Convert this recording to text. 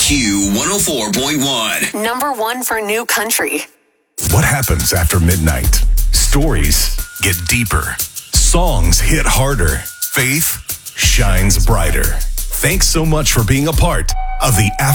Q104.1. Number one for new country. What happens after midnight? Stories get deeper. Songs hit harder. Faith shines brighter. Thanks so much for being a part of the After